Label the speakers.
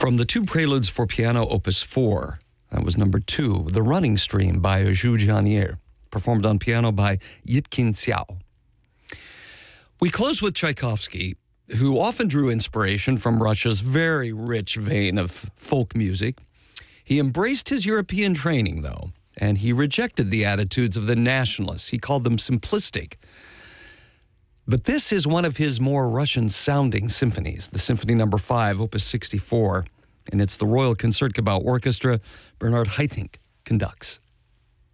Speaker 1: From the two preludes for piano, Opus 4, that was number 2, The Running Stream by Zhu Jianier, performed on piano by Yitkin Xiao. We close with Tchaikovsky, who often drew inspiration from Russia's very rich vein of folk music. He embraced his European training, though, and he rejected the attitudes of the nationalists. He called them simplistic. But this is one of his more Russian-sounding symphonies, the Symphony No. 5, Opus 64, and it's the Royal Concertgebouw Orchestra. Bernard Haitink conducts.